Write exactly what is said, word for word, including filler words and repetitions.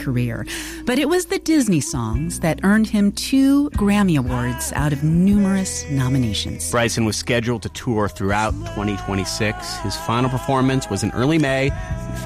career. But it was the Disney songs that earned him two Grammy Awards out of numerous nominations. Bryson was scheduled to tour throughout twenty twenty-six. His final performance was in early May